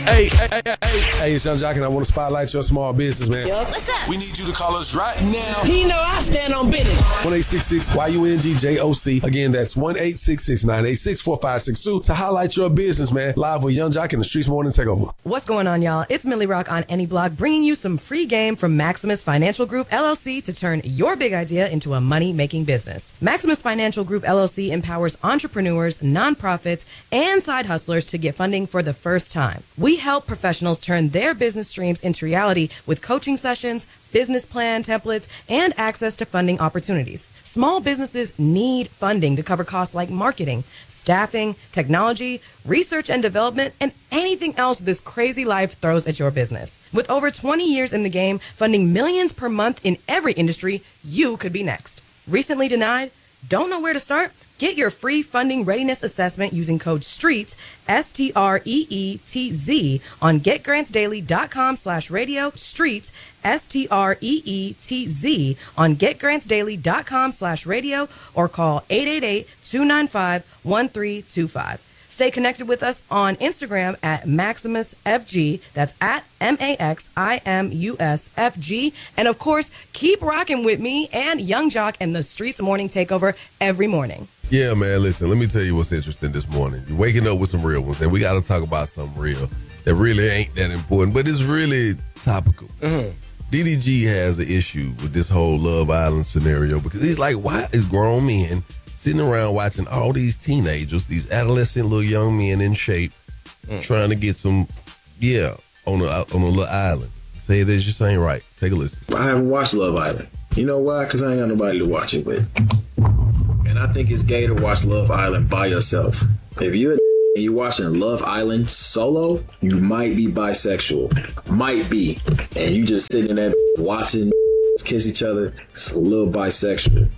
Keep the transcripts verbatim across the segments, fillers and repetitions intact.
Hey, hey, hey, hey, hey, it's Young Jock, and I want to spotlight your small business, man. Yo, what's up? We need you to call us right now. You know I stand on business. one eight six six Y U N G J O C. Again, that's one eight six six nine eight six four five six two to highlight your business, man. Live with Young Jock in the Streets Morning Takeover. What's going on, y'all? It's Millie Rock on Any Block, bringing you some free game from Maximus Financial Group, L L C, to turn your big idea into a money-making business. Maximus Financial Group, L L C, empowers entrepreneurs, nonprofits, and side hustlers to get funding for the first time. We help professionals turn their business dreams into reality with coaching sessions, business plan templates, and access to funding opportunities. Small businesses need funding to cover costs like marketing, staffing, technology, research and development, and anything else this crazy life throws at your business. With over twenty years in the game, funding millions per month in every industry, you could be next. Recently denied? Don't know where to start? Get your free funding readiness assessment using code STREETS, S T R E E T Z, on getgrantsdaily.com slash radio, STREETS, S T R E E T Z, on getgrantsdaily.com slash radio, or call eight eight eight, two nine five, one three two five. Stay connected with us on Instagram at Maximus F G. That's at M A X I M U S F G. And of course, keep rocking with me and Young Jock and the Streets Morning Takeover every morning. Yeah, man, listen, let me tell you what's interesting this morning. You're waking up with some real ones, and we got to talk about something real that really ain't that important, but it's really topical. Mm-hmm. D D G has an issue with this whole Love Island scenario because he's like, why is grown men sitting around watching all these teenagers, these adolescent little young men in shape, mm. trying to get some, yeah, on a on a little island. Say this just ain't right. Take a listen. I haven't watched Love Island. You know why? Because I ain't got nobody to watch it with. And I think it's gay to watch Love Island by yourself. If you're a and you're watching Love Island solo, you might be bisexual. Might be. And you just sitting there watching kiss each other. It's a little bisexual.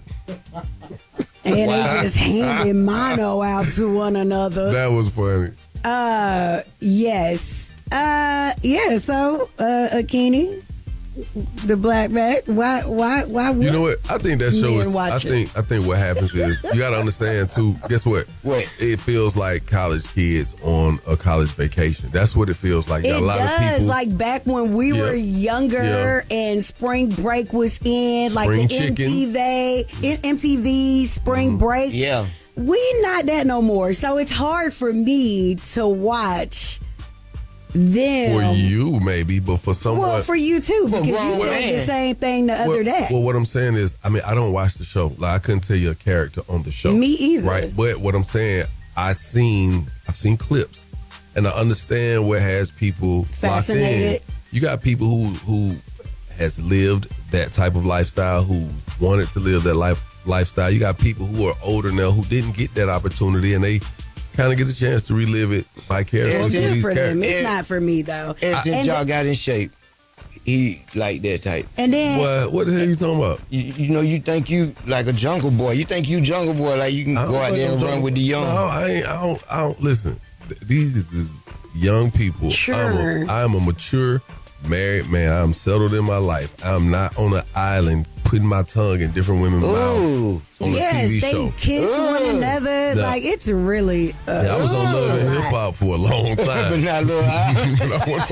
And Wow. they just handing mono out to one another. That was funny. Uh, yes. Uh, yeah. So, uh, Akini, the black bag. Why? Why? Why? Would You know what? I think that show men is. watch I it? think. I think what happens is you got to understand too. Guess what? What? It feels like college kids on a college vacation. That's what it feels like. You got It a lot does. of people. Like back when we Yeah. were younger and spring break was in, like Spring the chicken. M T V, M T V spring break. Yeah. We not that no more. So it's hard for me to watch them. for you, maybe, but for someone. Well, for you too, because you wrong said way. the same thing the well, other day. well, what I'm saying is, I mean, I don't watch the show. Like, I couldn't tell you a character on the show. Me either. Right, but what I'm saying, I seen, I've seen clips, and I understand what has people Fascinated. locked in. You got people who who has lived that type of lifestyle, who wanted to live that life lifestyle. You got people who are older now who didn't get that opportunity, and they kind of get the chance to relive it vicariously Well, through good these for them. characters. It's not for me though. And since And- y'all got in shape, he like that type. And then What what the hell you talking about? You, you know, you think you like a jungle boy. You think you jungle boy, like you can I don't go out think there I'm and run talking- with the young. No, I ain't. I don't. I don't listen. th- These is young people. Sure. I'm a, I'm a mature, married man. I'm settled in my life. I'm not on an island putting my tongue in different women's mouths Ooh. on a yes, T V they show. kiss one Ooh. another. No. Like it's really. Uh, Yeah, I was on Love and a Hip lot. Hop for a long but time. not little eye. But I went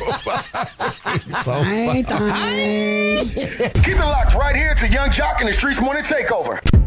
on- Same thing. Keep it locked right here to Young Jock and the Streets Morning Takeover.